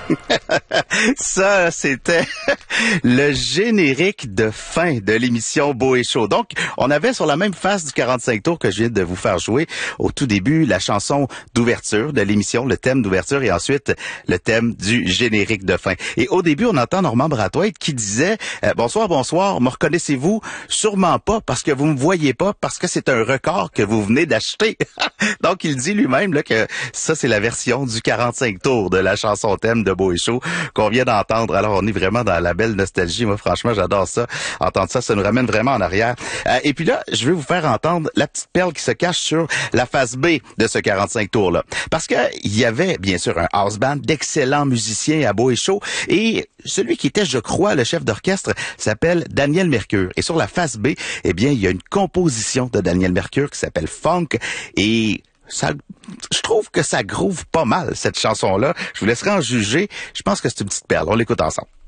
Ça, c'était le générique de fin de l'émission Beau et Chaud. Donc, on avait sur la même face du 45 tours que je viens de vous faire jouer au tout début la chanson d'ouverture de l'émission, le thème d'ouverture et ensuite le thème du générique de fin. Et au début, on entend Normand Brathwaite qui disait bonsoir, bonsoir, me reconnaissez-vous? Sûrement pas parce que vous me voyez pas, parce que c'est un record que vous venez d'acheter. Donc, il dit lui-même là, que ça, c'est la version du 45 tours de la chanson thème de Beau et Chaud qu'on vient d'entendre. Alors, on est vraiment dans la belle nostalgie. Moi, franchement, j'adore ça. Entendre ça, ça nous ramène vraiment en arrière. Et puis là, je vais vous faire entendre la petite perle qui se cache sur la face B de ce 45 tours-là. Parce que il y avait, bien sûr, un house band d'excellents musiciens à Beau et Chaud. Et celui qui était, je crois, le chef d'orchestre s'appelle Daniel Mercure. Et sur la face B, eh bien, il y a une composition de Daniel Mercure qui s'appelle Funk. Et ça, je trouve que ça groove pas mal, cette chanson-là. Je vous laisserai en juger. Je pense que c'est une petite perle. On l'écoute ensemble.